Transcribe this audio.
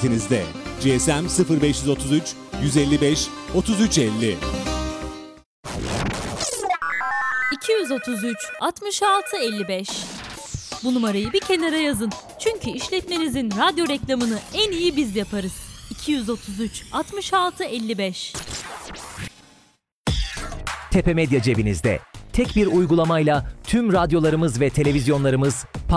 hizmetinizde. GSM 0533 155 3350. 233 66 55. Bu numarayı bir kenara yazın. Çünkü işletmenizin radyo reklamını en iyi biz yaparız. 233 66 55. Tepe Medya cebinizde. Tek bir uygulamayla tüm radyolarımız ve televizyonlarımız